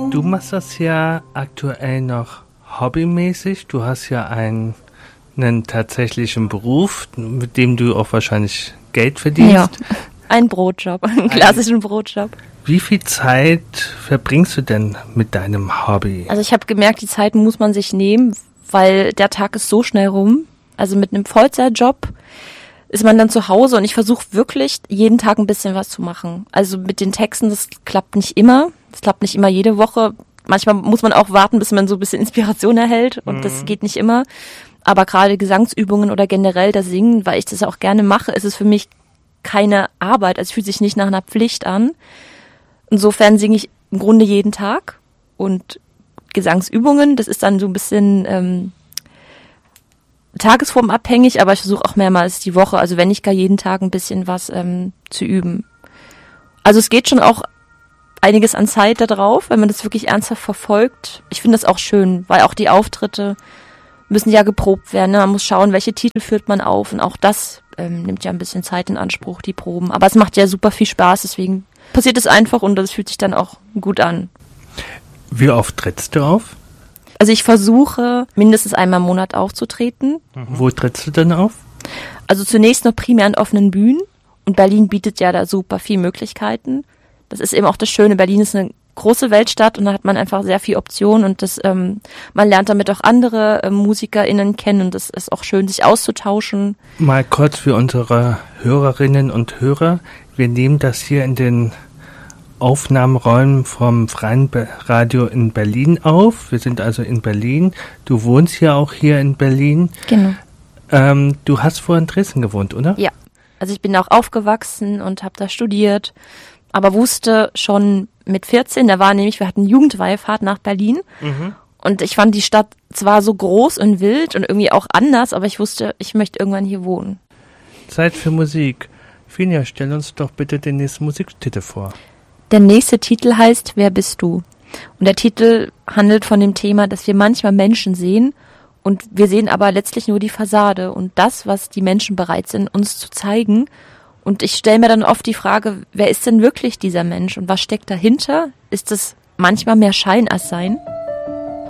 Du machst das ja aktuell noch hobbymäßig. Du hast ja einen tatsächlichen Beruf, mit dem du auch wahrscheinlich Geld verdienst. Ja, einen Brotjob, einen klassischen Brotjob. Wie viel Zeit verbringst du denn mit deinem Hobby? Also ich habe gemerkt, die Zeit muss man sich nehmen, weil der Tag ist so schnell rum. Also mit einem Vollzeitjob ist man dann zu Hause und ich versuche wirklich jeden Tag ein bisschen was zu machen. Also mit den Texten, das klappt nicht immer. Das klappt nicht immer jede Woche. Manchmal muss man auch warten, bis man so ein bisschen Inspiration erhält und das geht nicht immer. Aber gerade Gesangsübungen oder generell das Singen, weil ich das auch gerne mache, ist es für mich keine Arbeit. Also es fühlt sich nicht nach einer Pflicht an. Insofern singe ich im Grunde jeden Tag und Gesangsübungen, das ist dann so ein bisschen tagesformabhängig, aber ich versuche auch mehrmals die Woche, also wenn nicht gar jeden Tag ein bisschen was zu üben. Also es geht schon auch einiges an Zeit da drauf, wenn man das wirklich ernsthaft verfolgt. Ich finde das auch schön, weil auch die Auftritte müssen ja geprobt werden. Ne? Man muss schauen, welche Titel führt man auf und auch das nimmt ja ein bisschen Zeit in Anspruch, die Proben. Aber es macht ja super viel Spaß, deswegen passiert es einfach und das fühlt sich dann auch gut an. Wie oft trittst du auf? Also ich versuche, mindestens einmal im Monat aufzutreten. Wo trittst du denn auf? Also zunächst noch primär an offenen Bühnen. Und Berlin bietet ja da super viele Möglichkeiten. Das ist eben auch das Schöne. Berlin ist eine große Weltstadt und da hat man einfach sehr viele Optionen. Und das, man lernt damit auch andere MusikerInnen kennen. Und das ist auch schön, sich auszutauschen. Mal kurz für unsere Hörerinnen und Hörer. Wir nehmen das hier in den Aufnahmeräumen vom Freien Radio in Berlin auf. Wir sind also in Berlin. Du wohnst ja auch hier in Berlin. Genau. Du hast vorher in Dresden gewohnt, oder? Ja, also ich bin auch aufgewachsen und habe da studiert, aber wusste schon mit 14, wir hatten Jugendweihfahrt nach Berlin und ich fand die Stadt zwar so groß und wild und irgendwie auch anders, aber ich wusste, ich möchte irgendwann hier wohnen. Zeit für Musik. Finja, stell uns doch bitte den nächsten Musiktitel vor. Der nächste Titel heißt Wer bist du? Und der Titel handelt von dem Thema, dass wir manchmal Menschen sehen und wir sehen aber letztlich nur die Fassade und das, was die Menschen bereit sind, uns zu zeigen. Und ich stelle mir dann oft die Frage, wer ist denn wirklich dieser Mensch und was steckt dahinter? Ist es manchmal mehr Schein als Sein?